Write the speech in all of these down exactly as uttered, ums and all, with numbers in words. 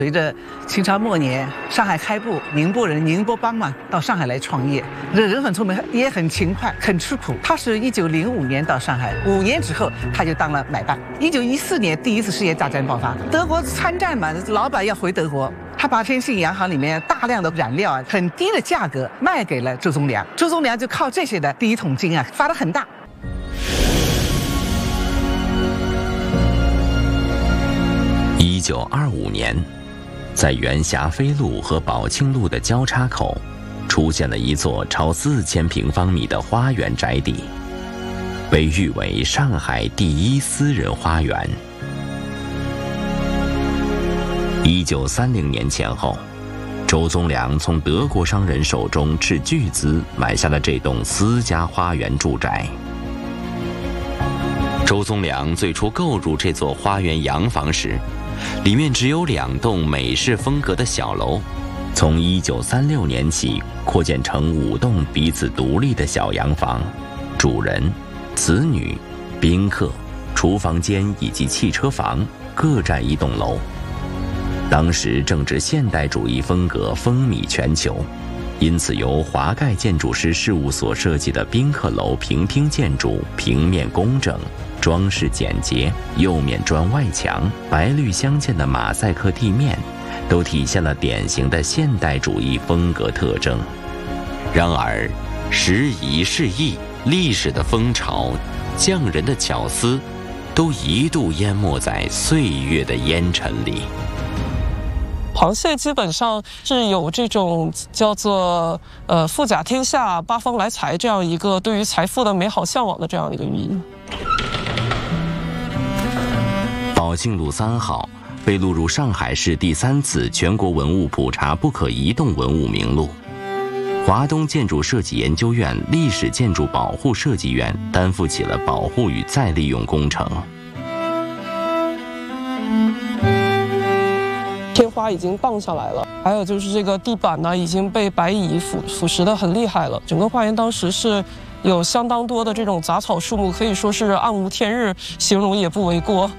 随着清朝末年上海开埠，宁波人宁波帮嘛到上海来创业，这人很聪明，也很勤快，很吃苦。他是一九零五年到上海，五年之后他就当了买办。一九一四年第一次世界大战爆发，德国参战嘛，老板要回德国，他把天信洋行里面大量的燃料啊，很低的价格卖给了周宗良，周宗良就靠这些的第一桶金啊，发得很大。 一九二五年。在元霞飞路和宝庆路的交叉口，出现了一座超四千平方米的花园宅邸，被誉为上海第一私人花园。一九三零年前后，周宗良从德国商人手中斥巨资买下了这栋私家花园住宅。周宗良最初购入这座花园洋房时，里面只有两栋美式风格的小楼，从一九三六年起扩建成五栋彼此独立的小洋房，主人、子女、宾客、厨房间以及汽车房各占一栋楼。当时正值现代主义风格风靡全球，因此由华盖建筑师事务所设计的宾客楼平厅建筑平面工整，装饰简洁，釉面砖外墙、白绿相间的马赛克地面，都体现了典型的现代主义风格特征。然而，时移世易，历史的风潮、匠人的巧思，都一度淹没在岁月的烟尘里。 螃蟹基本上是有这种叫做呃富甲天下八方来财这样一个对于财富的美好向往的这样一个寓意。 宝庆路三号被录入上海市第三次全国文物普查不可移动文物名录。华东建筑设计研究院历史建筑保护设计院担负起了保护与再利用工程。 天花已经荡下来了，还有就是这个地板呢已经被白蚁腐腐蚀得很厉害了。整个花园当时是有相当多的这种杂草树木，可以说是暗无天日，形容也不为过。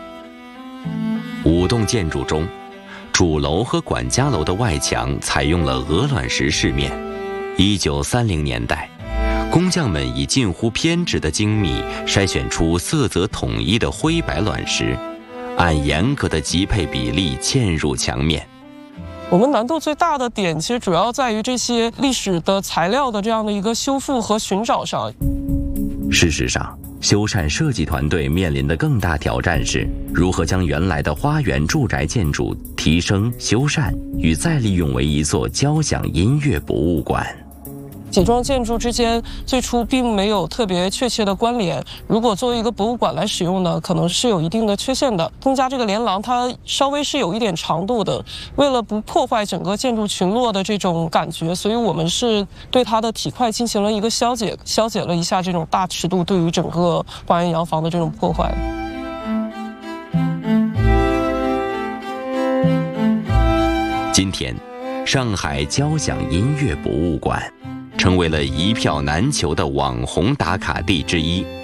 五栋建筑中，主楼和管家楼的外墙采用了鹅卵石饰面。一九三零年代，工匠们以近乎偏执的精密筛选出色泽统一的灰白卵石，按严格的级配比例嵌入墙面。 我们难度最大的点其实主要在于这些历史的材料的这样的一个修复和寻找上。 事实上，修缮设计团队面临的更大挑战是如何将原来的花园住宅建筑提升、修缮与再利用为一座交响音乐博物馆。 几幢建筑之间最初并没有特别确切的关联，如果作为一个博物馆来使用呢，可能是有一定的缺陷的。东家这个连廊它稍微是有一点长度的，为了不破坏整个建筑群落的这种感觉，所以我们是对它的体块进行了一个消解，消解了一下这种大尺度对于整个花园洋房的这种破坏。 今天，上海交响音乐博物馆成为了一票难求的网红打卡地之一。